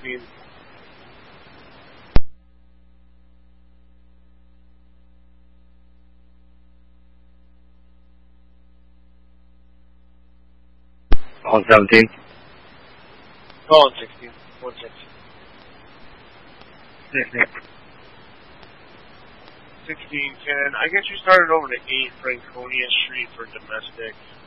16. On 17. Oh, on 16. 116. 1610. I guess you started over to 8 Franconia Street for domestic.